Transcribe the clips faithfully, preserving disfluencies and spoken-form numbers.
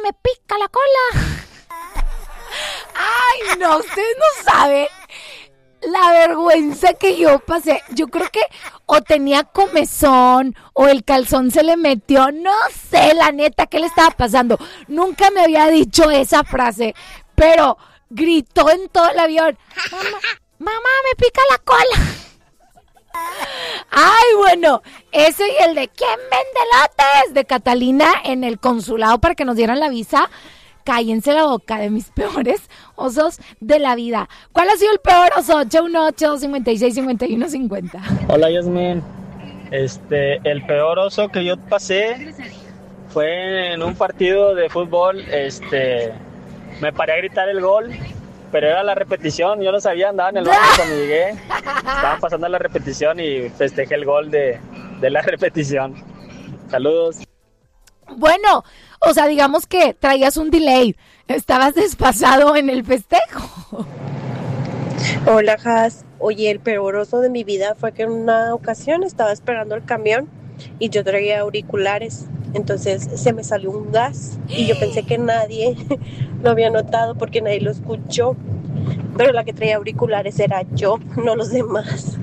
me pica la cola. Ay, no, ustedes no saben la vergüenza que yo pasé. Yo creo que o tenía comezón o el calzón se le metió. No sé, la neta, qué le estaba pasando. Nunca me había dicho esa frase, pero gritó en todo el avión: mamá, mamá, me pica la cola. Ay, bueno, ese y el de ¿quién vende lotes? De Catalina en el consulado para que nos dieran la visa. Cállense la boca, de mis peores osos de la vida. ¿Cuál ha sido el peor oso? ocho uno ocho, dos cinco seis, cinco uno cinco cero. Hola, Yasmin. Este, el peor oso que yo pasé fue en un partido de fútbol. Este, me paré a gritar el gol, pero era la repetición. Yo no sabía, andaba en el baño cuando llegué. Estaban pasando la repetición y festejé el gol de, de la repetición. Saludos. Bueno, o sea, digamos que traías un delay, estabas desfasado en el festejo. Hola, Has. Oye, el peor oso de mi vida fue que en una ocasión estaba esperando el camión y yo traía auriculares. Entonces se me salió un gas y yo pensé que nadie lo había notado porque nadie lo escuchó. Pero la que traía auriculares era yo, no los demás.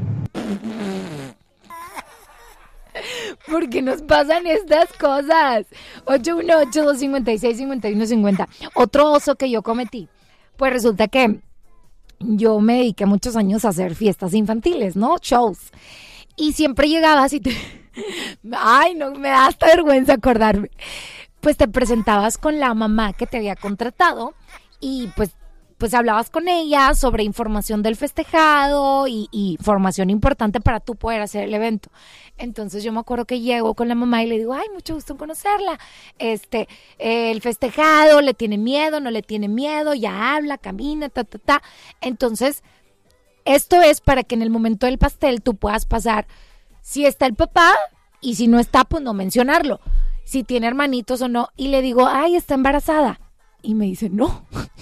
¿Por qué nos pasan estas cosas? ocho uno ocho, dos cinco seis, cinco uno cinco cero. Otro oso que yo cometí. Pues resulta que yo me dediqué muchos años a hacer fiestas infantiles, ¿no? Shows. Y siempre llegabas y te... Ay, no, me da hasta vergüenza acordarme. Pues te presentabas con la mamá que te había contratado y pues... pues hablabas con ella sobre información del festejado y, y información importante para tú poder hacer el evento. Entonces yo me acuerdo que llego con la mamá y le digo: ay, mucho gusto en conocerla. Este, eh, el festejado, ¿le tiene miedo? ¿No le tiene miedo? Ya habla, camina, ta, ta, ta. Entonces, esto es para que en el momento del pastel tú puedas pasar si está el papá y si no está, pues no mencionarlo. Si tiene hermanitos o no. Y le digo: ay, está embarazada. Y me dice: no.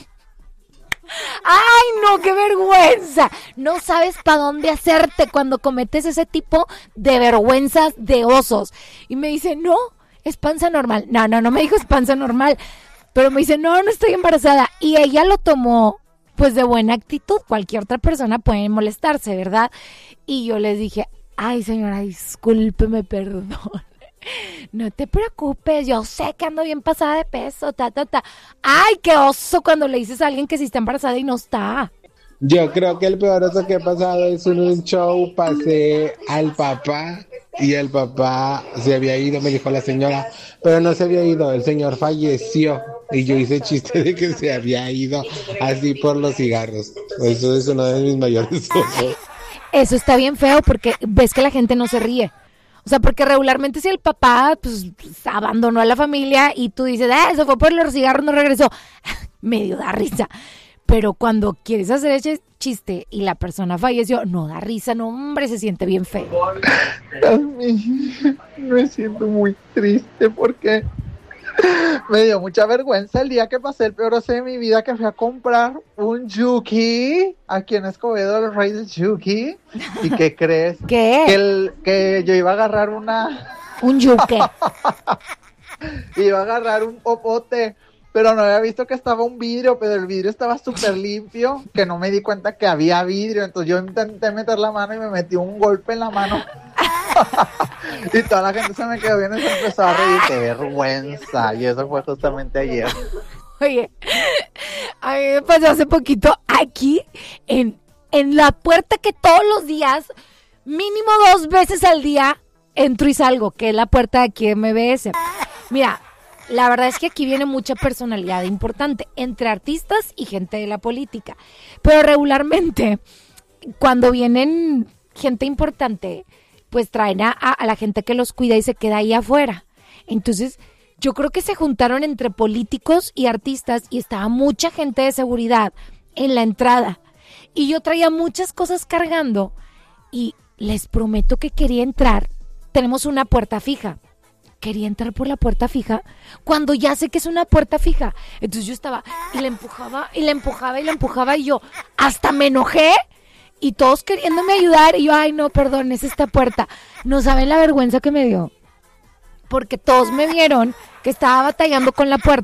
¡Ay, no! ¡Qué vergüenza! No sabes para dónde hacerte cuando cometes ese tipo de vergüenzas de osos. Y me dice: no, es panza normal. No, no, no me dijo es panza normal. Pero me dice: no, no estoy embarazada. Y ella lo tomó, pues, de buena actitud. Cualquier otra persona puede molestarse, ¿verdad? Y yo les dije: ay, señora, discúlpeme, perdón. No te preocupes, yo sé que ando bien pasada de peso, ta, ta, ta. Ay, qué oso cuando le dices a alguien que sí está embarazada y no está. Yo creo que el peor oso que he pasado es en un show. Pasé al papá y el papá se había ido, me dijo la señora, pero no se había ido, el señor falleció. Y yo hice chiste de que se había ido así por los cigarros. Eso es uno de mis mayores osos. Eso está bien feo porque ves que la gente no se ríe. O sea, porque regularmente si el papá pues abandonó a la familia y tú dices: ah, eso fue por los cigarros, no regresó, medio da risa. Pero cuando quieres hacer ese chiste y la persona falleció, no da risa, no, hombre, se siente bien feo. Me siento muy triste porque me dio mucha vergüenza el día que pasé el peor oso de mi vida, que fui a comprar un Yuki aquí en Escobedo, el rey del Yuki. ¿Y qué crees? ¿Qué? Que, el, que yo iba a agarrar una... Un yuque. Iba a agarrar un popote, pero no había visto que estaba un vidrio, pero el vidrio estaba súper limpio, que no me di cuenta que había vidrio. Entonces yo intenté meter la mano y me metí un golpe en la mano. Y toda la gente se me quedó viendo y se empezó a reír. ¡Qué vergüenza! Y eso fue justamente ayer. Oye, a mí me pasó hace poquito aquí en, en la puerta que todos los días, mínimo dos veces al día, entro y salgo, que es la puerta de aquí de M B S. Mira, la verdad es que aquí viene mucha personalidad importante entre artistas y gente de la política. Pero regularmente, cuando vienen gente importante, pues traen a, a la gente que los cuida y se queda ahí afuera. Entonces, yo creo que se juntaron entre políticos y artistas y estaba mucha gente de seguridad en la entrada. Y yo traía muchas cosas cargando y les prometo que quería entrar. Tenemos una puerta fija. Quería entrar por la puerta fija cuando ya sé que es una puerta fija. Entonces yo estaba y la empujaba y la empujaba y la empujaba y yo hasta me enojé. Y todos queriéndome ayudar, y yo, ay, no, perdón, es esta puerta. No saben la vergüenza que me dio. Porque todos me vieron que estaba batallando con la puerta.